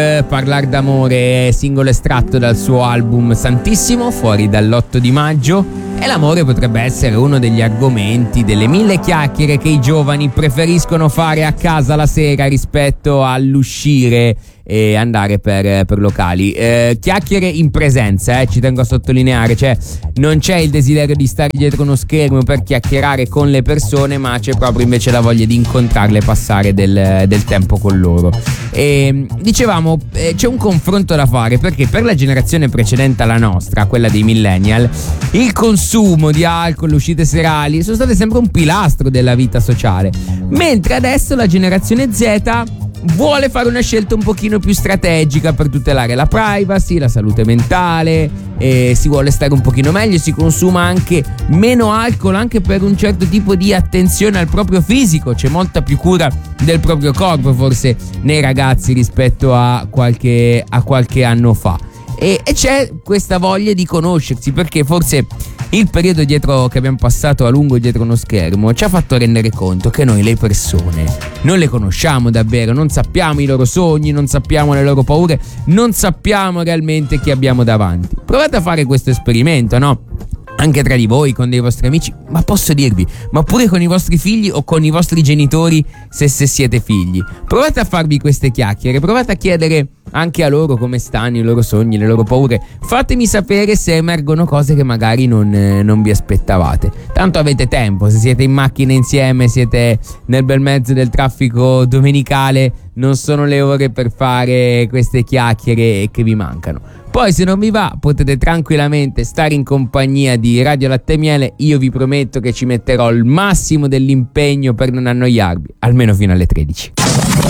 Parlar d'amore, singolo estratto dal suo album Santissimo, fuori dall'8 di maggio. E l'amore potrebbe essere uno degli argomenti delle 1000 chiacchiere che i giovani preferiscono fare a casa la sera rispetto all'uscire e andare per locali. Chiacchiere in presenza, ci tengo a sottolineare, cioè non c'è il desiderio di stare dietro uno schermo per chiacchierare con le persone, ma c'è proprio invece la voglia di incontrarle e passare del tempo con loro. E dicevamo, c'è un confronto da fare, perché per la generazione precedente alla nostra, quella dei millennial, il consumo di alcol, le uscite serali sono state sempre un pilastro della vita sociale, mentre adesso la generazione Z vuole fare una scelta un pochino più strategica per tutelare la privacy, la salute mentale, si vuole stare un pochino meglio, si consuma anche meno alcol anche per un certo tipo di attenzione al proprio fisico, c'è molta più cura del proprio corpo forse nei ragazzi rispetto a qualche anno fa. E c'è questa voglia di conoscersi, perché forse il periodo dietro che abbiamo passato a lungo dietro uno schermo ci ha fatto rendere conto che noi le persone non le conosciamo davvero, non sappiamo i loro sogni, non sappiamo le loro paure, non sappiamo realmente chi abbiamo davanti. Provate a fare questo esperimento, no? Anche tra di voi, con dei vostri amici, ma posso dirvi, ma pure con i vostri figli o con i vostri genitori, se siete figli. Provate a farvi queste chiacchiere, provate a chiedere anche a loro come stanno i loro sogni, le loro paure. Fatemi sapere se emergono cose che magari non vi aspettavate. Tanto avete tempo, se siete in macchina insieme, siete nel bel mezzo del traffico domenicale, non sono le ore per fare queste chiacchiere che vi mancano. Poi se non vi va potete tranquillamente stare in compagnia di Radio Latte e Miele, io vi prometto che ci metterò il massimo dell'impegno per non annoiarvi, almeno fino alle 13.